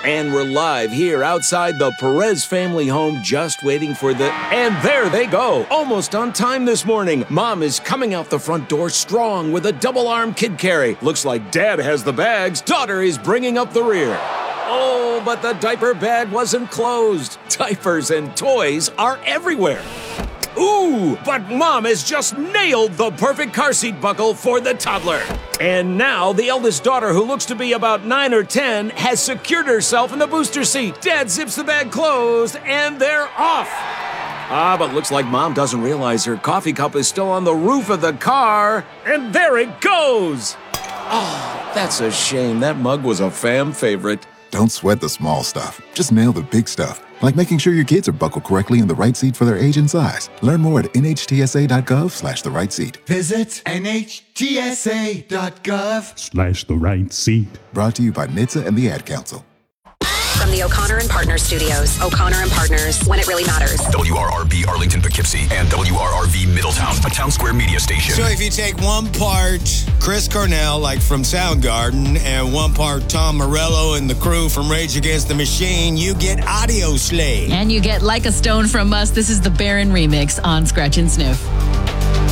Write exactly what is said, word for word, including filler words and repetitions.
And we're live here outside the Perez family home, just waiting for the... And there they go, almost on time this morning. Mom is coming out the front door strong with a double-arm kid carry. Looks like Dad has the bags. Daughter is bringing up the rear. Oh, but the diaper bag wasn't closed. Diapers and toys are everywhere. Ooh, but Mom has just nailed the perfect car seat buckle for the toddler. And now the eldest daughter, who looks to be about nine or ten, has secured herself in the booster seat. Dad zips the bag closed, and they're off. Ah, but looks like Mom doesn't realize her coffee cup is still on the roof of the car. And there it goes. Oh, that's a shame. That mug was a fam favorite. Don't sweat the small stuff. Just nail the big stuff, like making sure your kids are buckled correctly in the right seat for their age and size. Learn more at nhtsa.gov slash the right seat. Visit nhtsa.gov slash the right seat. Brought to you by N H T S A and the Ad Council. From the O'Connor and Partners studios, O'Connor and Partners, when it really matters. W R R B Arlington Poughkeepsie and W R R V Middletown, a Town Square media station. So if you take one part Chris Cornell, like from Soundgarden, and one part Tom Morello and the crew from Rage Against the Machine, you get Audio Slave. And you get Like a Stone from us. This is the Baron remix on Scratch and Sniff.